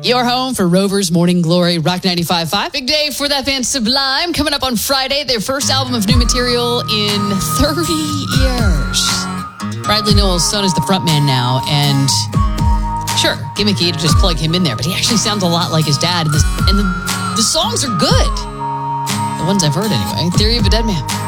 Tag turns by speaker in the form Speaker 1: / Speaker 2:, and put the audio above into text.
Speaker 1: Your home for Rover's Morning Glory, Rock 95.5. Big day for that band Sublime. Coming up on Friday, their first album of new material in 30 years. Bradley Nowell's son is the frontman now, and sure, gimmicky to just plug him in there, but he actually sounds a lot like his dad, and the songs are good. The ones I've heard anyway. Theory of a Dead Man.